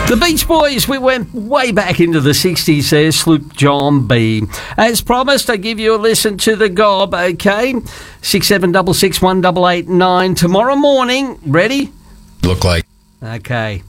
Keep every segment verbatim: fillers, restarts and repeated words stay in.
The Beach Boys, we went way back into the sixties there, Sloop John B. As promised, I give you a listen to the gob, okay? six seven six six one eight eight nine tomorrow morning. Ready? Look like. Okay.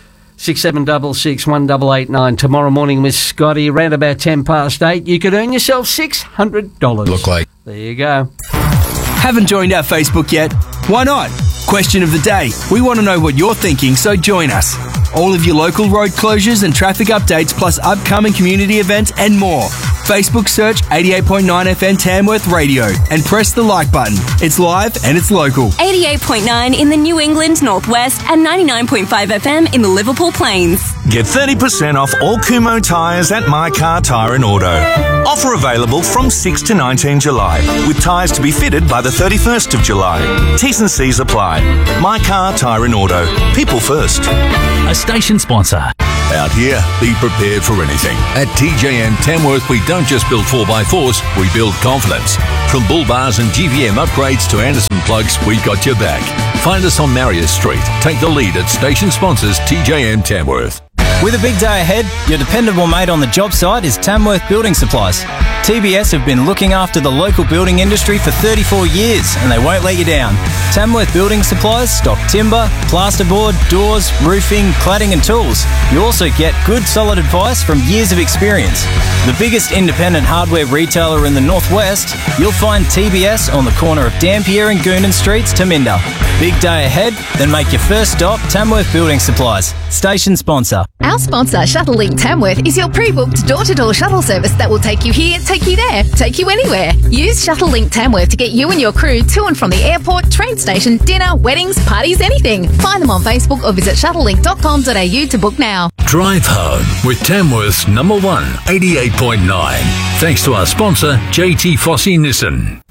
six seven six six one eight eight nine tomorrow morning with Scotty around about ten past eight. You could earn yourself six hundred dollars. Look like. There you go. Haven't joined our Facebook yet? Why not? Question of the day. We want to know what you're thinking, so join us. All of your local road closures and traffic updates, plus upcoming community events and more. Facebook search eighty-eight point nine F M Tamworth Radio and press the like button. It's live and it's local. eighty-eight point nine in the New England Northwest and ninety-nine point five F M in the Liverpool Plains. Get thirty percent off all Kumho tyres at My Car Tyre and Auto. Offer available from six to nineteen July, with tyres to be fitted by the thirty-first of July. T's and C's apply. My Car Tyre and Auto. People first. A station sponsor. Out here, be prepared for anything. At T J M Tamworth, we don't just build four by fours, we build confidence. From bull bars and G V M upgrades to Anderson plugs, we got your back. Find us on Marius Street. Take the lead at station sponsors T J M Tamworth. With a big day ahead, your dependable mate on the job site is Tamworth Building Supplies. T B S have been looking after the local building industry for thirty-four years and they won't let you down. Tamworth Building Supplies stock timber, plasterboard, doors, roofing, cladding and tools. You also get good solid advice from years of experience. The biggest independent hardware retailer in the Northwest, you'll find T B S on the corner of Dampier and Goonan Streets, Taminda. Big day ahead? Then make your first stop Tamworth Building Supplies. Station sponsor. Our sponsor, Shuttlelink Tamworth, is your pre-booked door-to-door shuttle service that will take you here, take you there, take you anywhere. Use Shuttlelink Tamworth to get you and your crew to and from the airport, train station, dinner, weddings, parties, anything. Find them on Facebook or visit shuttlelink dot com dot a u to book now. Drive home with Tamworth's number one, eighty-eight point nine. Thanks to our sponsor, J T Fossey Nissan.